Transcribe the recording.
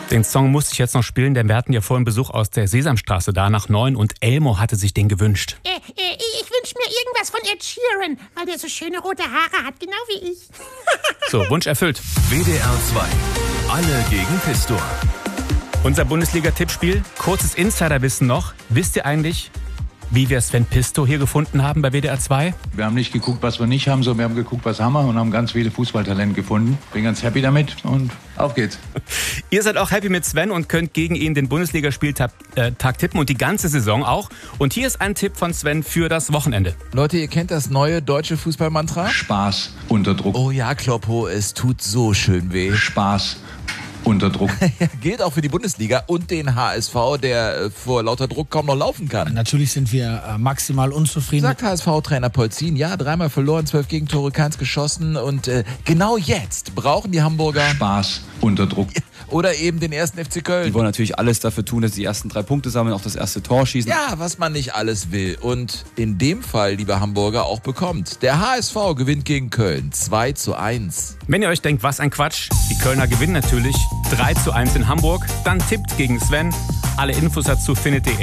Den Song musste ich jetzt noch spielen, denn wir hatten ja vorhin Besuch aus der Sesamstraße da nach 9 und Elmo hatte sich den gewünscht. Ich wünsche mir irgendwas von Ed Sheeran, weil der so schöne rote Haare hat, genau wie ich. So, Wunsch erfüllt. WDR 2. Alle gegen Pistor. Unser Bundesliga-Tippspiel, kurzes Insiderwissen noch. Wisst ihr eigentlich, wie wir Sven Pisto hier gefunden haben bei WDR 2? Wir haben nicht geguckt, was wir nicht haben, sondern wir haben geguckt, was haben wir und haben ganz viele Fußballtalente gefunden. Bin ganz happy damit und auf geht's. Ihr seid auch happy mit Sven und könnt gegen ihn den Bundesligaspieltag tippen und die ganze Saison auch. Und hier ist ein Tipp von Sven für das Wochenende. Leute, ihr kennt das neue deutsche Fußballmantra? Spaß unter Druck. Oh ja, Kloppo, es tut so schön weh. Spaß unter Druck. Gilt auch für die Bundesliga und den HSV, der vor lauter Druck kaum noch laufen kann. Natürlich sind wir maximal unzufrieden. Sagt HSV-Trainer Polzin, ja, 3-mal verloren, 12 Gegentore, keins geschossen und genau jetzt brauchen die Hamburger Spaß unter Druck. oder eben den ersten FC Köln. Die wollen natürlich alles dafür tun, dass sie die ersten 3 Punkte sammeln, auch das erste Tor schießen. Ja, was man nicht alles will und in dem Fall, liebe Hamburger, auch bekommt. Der HSV gewinnt gegen Köln 2:1. Wenn ihr euch denkt, was ein Quatsch, die Kölner gewinnen natürlich 3:1 in Hamburg, dann tippt gegen Sven. Alle Infos dazu findet ihr